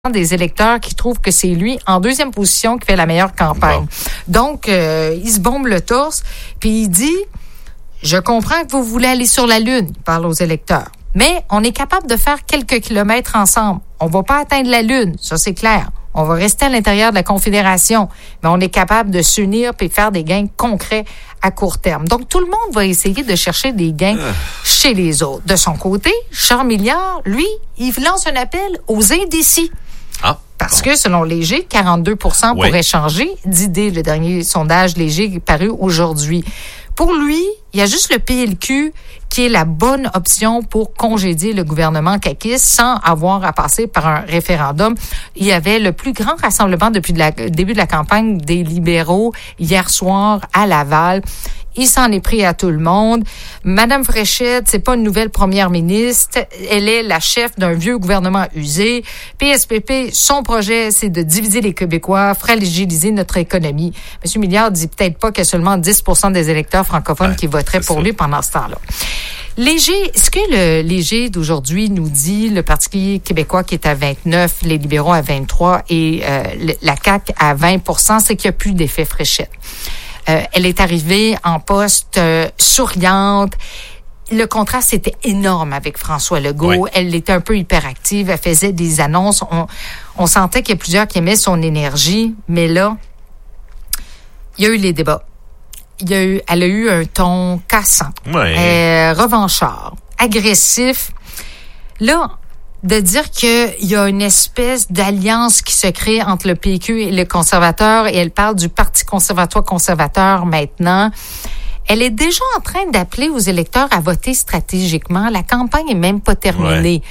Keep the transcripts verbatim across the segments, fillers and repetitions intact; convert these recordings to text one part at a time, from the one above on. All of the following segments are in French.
des électeurs qui trouvent que c'est lui, en deuxième position, qui fait la meilleure campagne. Bon. Donc, euh, il se bombe le torse, puis il dit, je comprends que vous voulez aller sur la Lune, il parle aux électeurs, mais on est capable de faire quelques kilomètres ensemble. On va pas atteindre la Lune, ça c'est clair. On va rester à l'intérieur de la Confédération, mais on est capable de s'unir puis faire des gains concrets à court terme. Donc, tout le monde va essayer de chercher des gains euh. chez les autres. De son côté, Charles Milliard, lui, il lance un appel aux indécis. Ah, Parce bon. que, selon Léger, quarante-deux pour cent oui. pourraient changer d'idée, le dernier sondage Léger paru aujourd'hui. Pour lui, il y a juste le P L Q qui est la bonne option pour congédier le gouvernement caquiste sans avoir à passer par un référendum. Il y avait le plus grand rassemblement depuis le début de la campagne des libéraux hier soir à Laval. Il s'en est pris à tout le monde. Madame Fréchette, c'est pas une nouvelle première ministre. Elle est la chef d'un vieux gouvernement usé. P S P P, son projet, c'est de diviser les Québécois, fragiliser notre économie. Monsieur Milliard dit peut-être pas qu'il y a seulement dix pour cent des électeurs francophones ouais, qui voteraient pour ça. Lui pendant ce temps-là. Léger, ce que le Léger d'aujourd'hui nous dit, le Parti québécois qui est à vingt-neuf, les libéraux à vingt-trois et euh, la C A Q à vingt pour cent, c'est qu'il n'y a plus d'effet Fréchette. Euh, elle est arrivée en poste euh, souriante. Le contraste était énorme avec François Legault. Oui. Elle était un peu hyperactive. Elle faisait des annonces. On, on sentait qu'il y a plusieurs qui aimaient son énergie. Mais là, il y a eu les débats. Il y a eu, elle a eu un ton cassant, oui. euh, revanchard, agressif. Là, de dire qu'il y a une espèce d'alliance qui se crée entre le P Q et le conservateur, et elle parle du Parti conservatoire-conservateur maintenant. Elle est déjà en train d'appeler aux électeurs à voter stratégiquement. La campagne est même pas terminée. Ouais.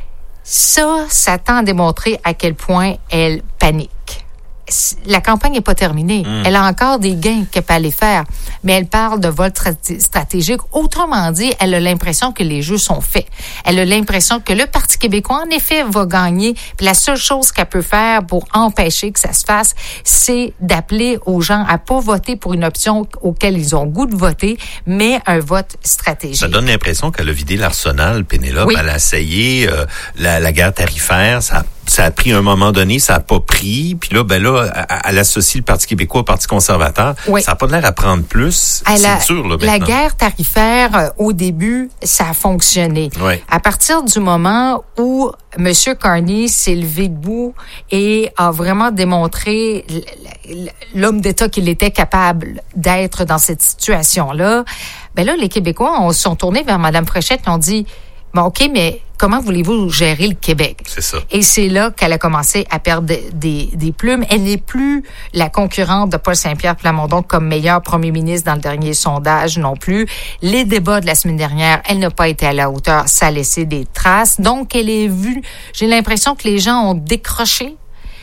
Ça, ça tend à démontrer à quel point elle panique. La campagne n'est pas terminée. Mmh. Elle a encore des gains qu'elle peut aller faire, mais elle parle de vote stratégique. Autrement dit, elle a l'impression que les jeux sont faits. Elle a l'impression que le Parti québécois, en effet, va gagner. Puis la seule chose qu'elle peut faire pour empêcher que ça se fasse, c'est d'appeler aux gens à pas voter pour une option auquel ils ont goût de voter, mais un vote stratégique. Ça donne l'impression qu'elle a vidé l'arsenal, Pénélope. Oui. Elle a essayé euh, la, la guerre tarifaire. Ça a Ça a pris un moment donné, ça a pas pris. Puis là, ben là, elle associe le Parti québécois au Parti conservateur. Oui. Ça n'a pas l'air à prendre plus. Elle c'est a, dur, là, maintenant. La guerre tarifaire, euh, au début, ça a fonctionné. Oui. À partir du moment où M. Carney s'est levé debout et a vraiment démontré l'homme d'État qu'il était capable d'être dans cette situation-là, ben là, les Québécois on, sont tournés vers Mme Fréchette et ont dit, bon, OK, mais comment voulez-vous gérer le Québec? C'est ça. Et c'est là qu'elle a commencé à perdre des, des, des plumes. Elle n'est plus la concurrente de Paul Saint-Pierre Plamondon comme meilleur premier ministre dans le dernier sondage non plus. Les débats de la semaine dernière, elle n'a pas été à la hauteur. Ça a laissé des traces. Donc, elle est vue. J'ai l'impression que les gens ont décroché.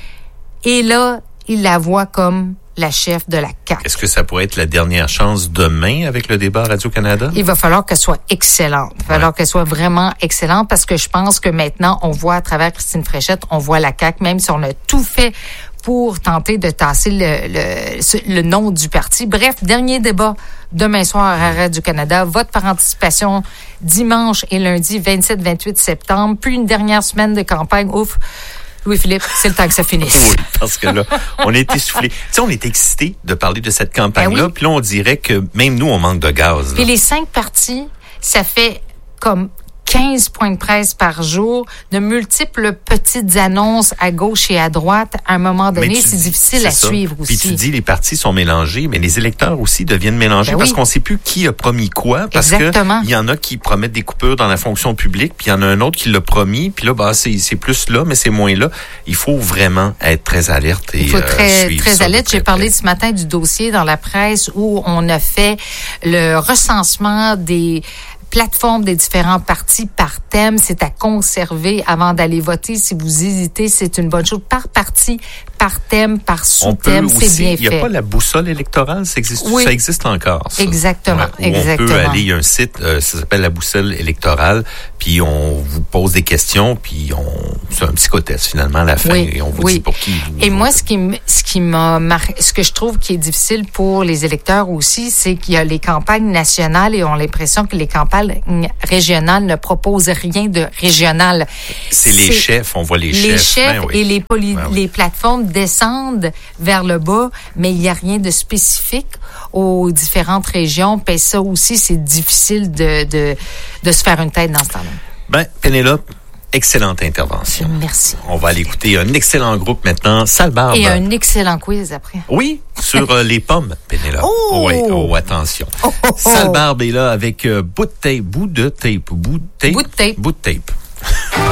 Et là, ils la voient comme la chef de la C A Q. Est-ce que ça pourrait être la dernière chance demain avec le débat Radio-Canada? Il va falloir qu'elle soit excellente. Il va falloir ouais. qu'elle soit vraiment excellente parce que je pense que maintenant, on voit à travers Christine Fréchette, on voit la C A Q, même si on a tout fait pour tenter de tasser le, le, le nom du parti. Bref, dernier débat demain soir à Radio-Canada. Vote par anticipation dimanche et lundi vingt-sept vingt-huit septembre. Puis une dernière semaine de campagne. Ouf! Louis-Philippe, c'est le temps que ça finisse. Oui, parce que là, on est essoufflés. Tu sais, on est excités de parler de cette campagne-là, ben oui. Puis là, on dirait que même nous, on manque de gaz. Là. Puis les cinq partis, ça fait comme quinze points de presse par jour, de multiples petites annonces à gauche et à droite. À un moment donné, c'est dis, difficile c'est à ça. Suivre aussi. Puis tu dis, les partis sont mélangés, mais les électeurs aussi deviennent mélangés ben parce oui. qu'on ne sait plus qui a promis quoi. Parce Exactement. qu'il y en a qui promettent des coupures dans la fonction publique, puis il y en a un autre qui l'a promis, puis là, bah, c'est, c'est plus là, mais c'est moins là. Il faut vraiment être très alerte et Il faut très, euh, suivre très ça alerte. très J'ai parlé près. ce matin du dossier dans la presse où on a fait le recensement des plateforme des différents partis par thème. C'est à conserver avant d'aller voter. Si vous hésitez, c'est une bonne chose. Par parti, par thème, par sous-thème, c'est bien fait. Il n'y a pas la boussole électorale, ça existe, oui. ça existe encore. Ça. Exactement, ouais, exactement. On peut aller, il y a un site, euh, ça s'appelle la boussole électorale, puis on vous pose des questions, puis on c'est un psychotest finalement à la fin, oui, et on vous oui. dit pour qui vous Et votez. moi, ce qui m- ce qui m'a mar- ce que je trouve qui est difficile pour les électeurs aussi, c'est qu'il y a les campagnes nationales et on a l'impression que les campagnes régionales ne proposent rien de régional. C'est, c'est les chefs, on voit les, les chefs. chefs ben oui. et les, poli- ben oui. les plateformes descendent vers le bas, mais il n'y a rien de spécifique aux différentes régions. Puis ça aussi, c'est difficile de, de, de se faire une tête dans ce temps-là. Ben, Pénélope, excellente intervention. Merci. On va aller écouter un excellent groupe maintenant, Salbarbe. Et un excellent quiz après. Oui, sur euh, les pommes, Pénélope. Oh! Oui, oh, attention. Oh, oh, oh. Salbarbe est là avec euh, bout de tape, bout de tape, bout de tape. Bout de tape. Bout de tape.